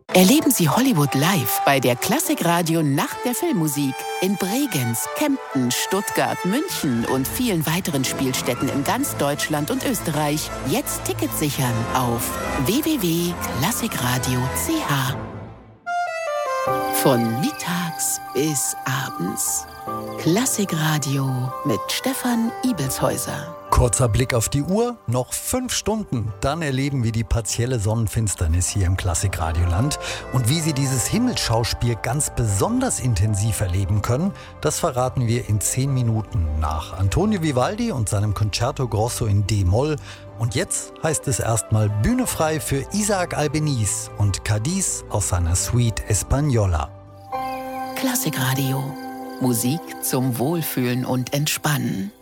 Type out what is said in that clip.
Erleben Sie Hollywood live bei der Klassikradio Nacht der Filmmusik in Bregenz, Kempten, Stuttgart, München und vielen weiteren Spielstätten in ganz Deutschland und Österreich. Jetzt Tickets sichern auf www.klassikradio.ch. Von mittags bis abends. Klassikradio mit Stefan Ibelshäuser. Kurzer Blick auf die Uhr, noch 5 Stunden. Dann erleben wir die partielle Sonnenfinsternis hier im Klassikradioland. Und wie Sie dieses Himmelsschauspiel ganz besonders intensiv erleben können, das verraten wir in 10 Minuten nach Antonio Vivaldi und seinem Concerto Grosso in D-Moll. Und jetzt heißt es erstmal Bühne frei für Isaac Albeniz und Cadiz aus seiner Suite Española. Klassikradio. Musik zum Wohlfühlen und Entspannen.